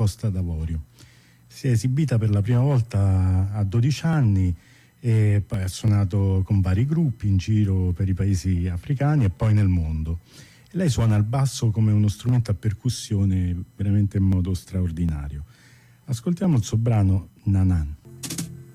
Costa d'Avorio. Si è esibita per la prima volta a 12 anni e poi ha suonato con vari gruppi in giro per i paesi africani e poi nel mondo. E lei suona il basso come uno strumento a percussione veramente in modo straordinario. Ascoltiamo il suo brano Nanan.